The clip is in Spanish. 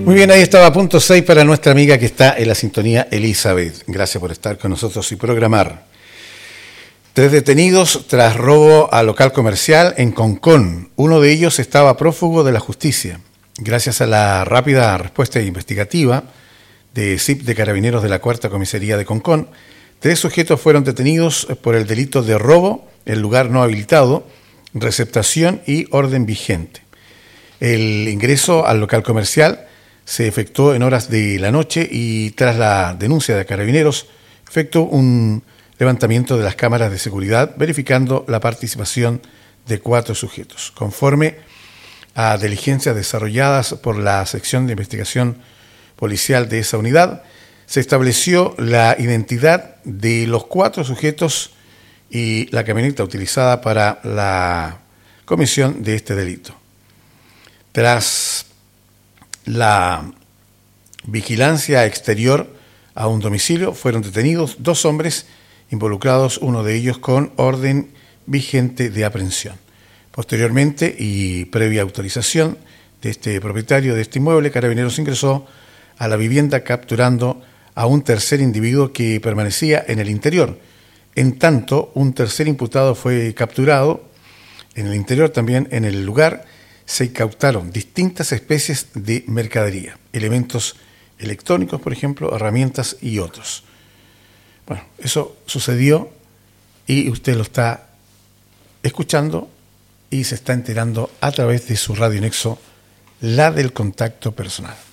Muy bien, ahí estaba punto 6 para nuestra amiga que está en la sintonía, Elizabeth. Gracias por estar con nosotros y programar. 3 detenidos tras robo a local comercial en Concón. Uno de ellos estaba prófugo de la justicia. Gracias a la rápida respuesta investigativa de CIP de Carabineros de la Cuarta Comisaría de Concón, 3 sujetos fueron detenidos por el delito de robo en lugar no habilitado, receptación y orden vigente. El ingreso al local comercial se efectuó en horas de la noche y tras la denuncia de Carabineros efectuó un levantamiento de las cámaras de seguridad verificando la participación de 4 sujetos. Conforme a diligencias desarrolladas por la sección de investigación policial de esa unidad, se estableció la identidad de los 4 sujetos y la camioneta utilizada para la comisión de este delito. Tras la vigilancia exterior a un domicilio, fueron detenidos 2 hombres involucrados, uno de ellos con orden vigente de aprehensión. Posteriormente, y previa autorización de este propietario de este inmueble, Carabineros ingresó a la vivienda capturando a un tercer individuo que permanecía en el interior. En tanto, un tercer imputado fue capturado en el interior. También en el lugar se incautaron distintas especies de mercadería, elementos electrónicos, por ejemplo, herramientas y otros. Bueno, eso sucedió y usted lo está escuchando y se está enterando a través de su Radio Nexo, la del contacto personal.